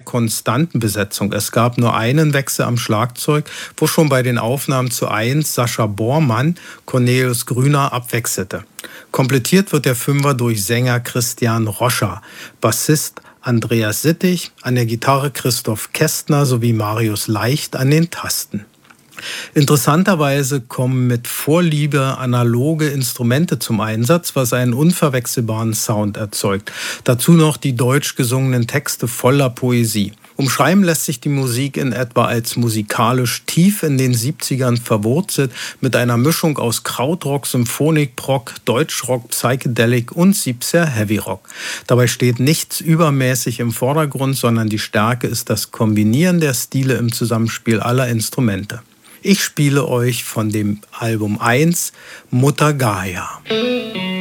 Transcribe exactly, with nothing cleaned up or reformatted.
konstanten Besetzung. Es gab nur einen Wechsel am Schlagzeug, wo schon bei den Aufnahmen zu eins Sascha Bormann Cornelius Grüner abwechselte. Komplettiert wird der Fünfer durch Sänger Christian Roscher, Bassist Andreas Sittig, an der Gitarre Christoph Kästner sowie Marius Leicht an den Tasten. Interessanterweise kommen mit Vorliebe analoge Instrumente zum Einsatz, was einen unverwechselbaren Sound erzeugt. Dazu noch die deutsch gesungenen Texte voller Poesie. Umschreiben lässt sich die Musik in etwa als musikalisch tief in den siebzigern verwurzelt, mit einer Mischung aus Krautrock, Symphonikrock, Deutschrock, Psychedelic und siebziger Heavyrock. Dabei steht nichts übermäßig im Vordergrund, sondern die Stärke ist das Kombinieren der Stile im Zusammenspiel aller Instrumente. Ich spiele euch von dem Album eins Mutter Gaia.